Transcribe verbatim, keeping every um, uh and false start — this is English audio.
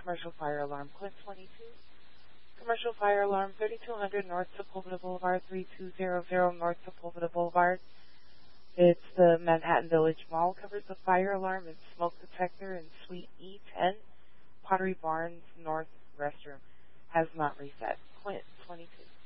commercial fire alarm. Quint twenty-two. Commercial fire alarm thirty-two hundred North Sepulveda Boulevard, three two zero zero North Sepulveda Boulevard. It's the Manhattan Village Mall. Covers the fire alarm and smoke detector in Suite E ten, Pottery Barns North restroom. Has not reset. Quint twenty-two.